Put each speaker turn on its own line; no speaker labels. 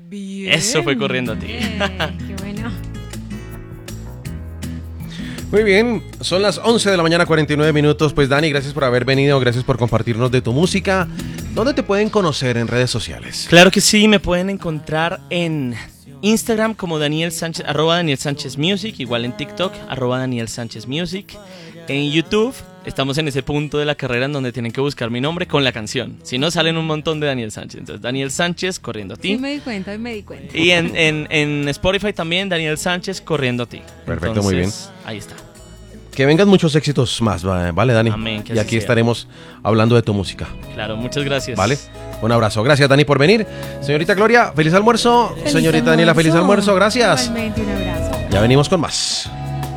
Bien.
Eso fue corriendo a ti.
Qué bueno.
Muy bien, son las 11 de la mañana, 49 minutos. Pues Dani, gracias por haber venido, gracias por compartirnos de tu música. ¿Dónde te pueden conocer en redes sociales?
Claro que sí, me pueden encontrar en Instagram como Daniel Sánchez, @DanielSánchezMusic, igual en TikTok, @DanielSánchezMusic. En YouTube estamos en ese punto de la carrera en donde tienen que buscar mi nombre con la canción. Si no, salen un montón de Daniel Sánchez. Entonces, Daniel Sánchez, corriendo a ti.
Sí, me di cuenta, hoy me di cuenta.
Y en Spotify también, Daniel Sánchez, corriendo a ti.
Perfecto, muy bien.
Ahí está.
Que vengan muchos éxitos más, ¿vale, Dani?
Amén, que
y
así
aquí
sea.
estaremos hablando de tu música,
Claro, muchas gracias.
¿vale? Un abrazo. Gracias, Dani, por venir. Señorita Gloria, feliz almuerzo.
Feliz
Señorita Daniela, feliz almuerzo. Gracias.
Igualmente, un abrazo.
Ya venimos con más.